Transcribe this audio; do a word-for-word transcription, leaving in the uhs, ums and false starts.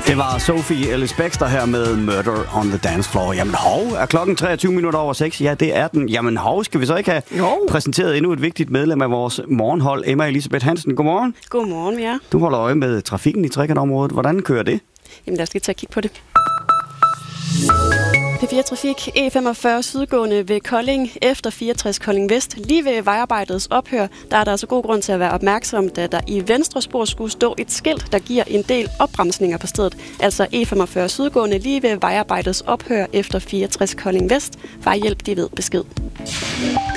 Det var Sophie Ellis Bextor her med Murder on the Dance Floor. Jamen hov, er klokken treogtyve minutter over seks? Ja, det er den. Jamen hov, skal vi så ikke have jo. præsenteret endnu et vigtigt medlem af vores morgenhold, Emma Elisabeth Hansen. Godmorgen. Godmorgen, ja. Du holder øje med trafikken i Trekantområdet. Hvordan kører det? Jamen lad os lige tage og kigge på det. P fire Trafik, E femogfyrre sydgående ved Kolding, efter fireogtres Kolding Vest. Lige ved vejarbejdets ophør, der er der altså god grund til at være opmærksom, da der i venstre spor skulle stå et skilt, der giver en del opbremsninger på stedet. Altså E femogfyrre sydgående lige ved vejarbejdets ophør efter fireogtres Kolding Vest. Vejhjælp, de ved besked.